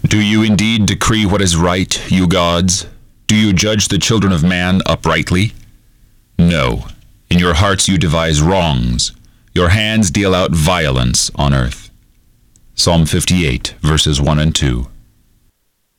Do you indeed decree what is right, you gods? Do you judge the children of man uprightly? No. In your hearts you devise wrongs. Your hands deal out violence on earth. Psalm 58, verses 1 and 2.